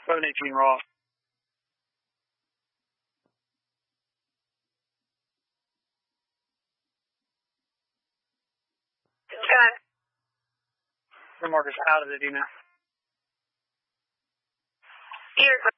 1118 raw. Got it. The marker's out of the DNAP. Here.